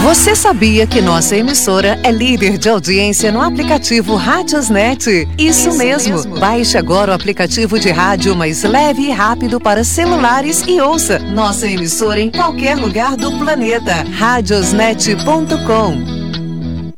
Você sabia que nossa emissora é líder de audiência no aplicativo Radiosnet? Isso mesmo. Baixe agora o aplicativo de rádio mais leve e rápido para celulares e ouça nossa emissora em qualquer lugar do planeta. Radiosnet.com.